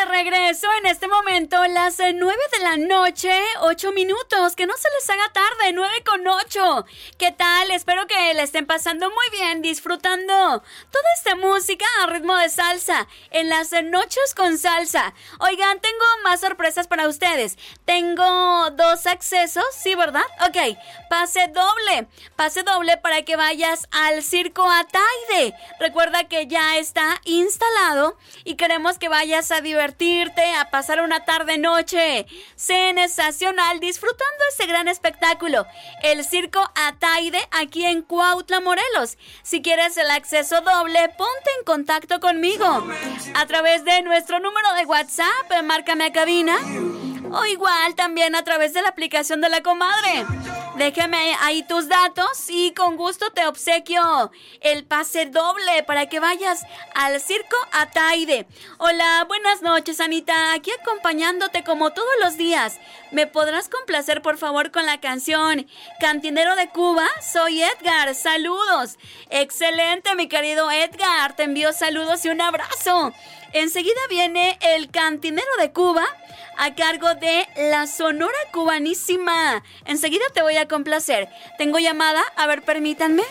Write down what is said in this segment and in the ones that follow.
regreso en este momento, las 9 de la noche, 8 minutos. Que no se les haga tarde, 9:08. ¿Qué tal? Espero que le estén pasando muy bien, disfrutando toda esta música a ritmo de salsa en las noches con salsa. Oigan, tengo más sorpresas para ustedes. Tengo 2 accesos, ¿sí, verdad? Ok, pase doble para que vayas al Circo Ataide. Recuerda que ya está instalado y queremos que vayas a divertirte, a pasar una tarde-noche sensacional disfrutando este gran espectáculo, el Circo Ataide, aquí en Cuautla, Morelos. Si quieres el acceso doble, ponte en contacto conmigo a través de nuestro número de WhatsApp, márcame a cabina, o igual también a través de la aplicación de La Comadre. Déjame ahí tus datos y con gusto te obsequio el pase doble para que vayas al Circo Ataide. Hola, buenas noches, Anita. Aquí acompañándote como todos los días. ¿Me podrás complacer, por favor, con la canción Cantinero de Cuba? Soy Edgar. Saludos. Excelente, mi querido Edgar. Te envío saludos y un abrazo. Enseguida viene el Cantinero de Cuba a cargo de la Sonora Cubanísima. Enseguida te voy a complacer. Tengo llamada, a ver, permítanme.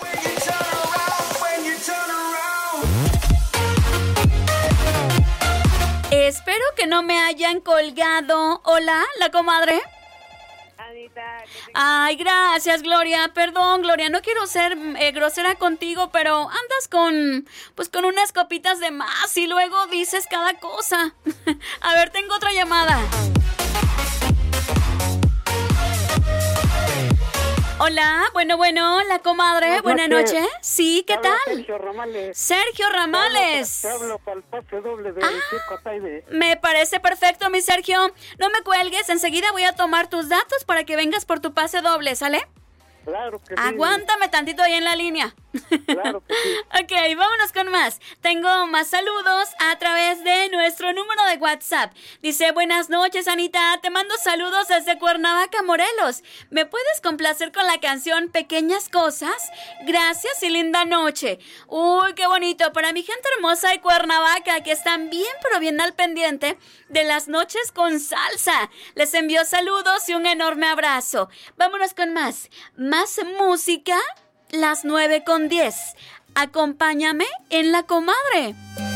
Espero que no me hayan colgado. Hola, la comadre. Anita. Ay, gracias, Gloria. Perdón, Gloria, no quiero ser grosera contigo, pero andas con unas copitas de más y luego dices cada cosa. A ver, tengo otra llamada. Hola, bueno, la comadre, buenas noches. Sí, ¿qué tal? Sergio Ramales. Sergio Ramales. Te hablo para el pase doble del Circo Ataide. Me parece perfecto, mi Sergio. No me cuelgues, enseguida voy a tomar tus datos para que vengas por tu pase doble, ¿sale? Claro que sí. Aguántame tantito ahí en la línea. Claro que sí. Ok, vámonos con más. Tengo más saludos a través de nuestro número de WhatsApp. Dice, buenas noches, Anita. Te mando saludos desde Cuernavaca, Morelos. ¿Me puedes complacer con la canción Pequeñas Cosas? Gracias y linda noche. Uy, qué bonito. Para mi gente hermosa de Cuernavaca, que están bien, pero bien al pendiente de las noches con salsa. Les envío saludos y un enorme abrazo. Vámonos con más. Más música. Las 9:10. Acompáñame en La Comadre.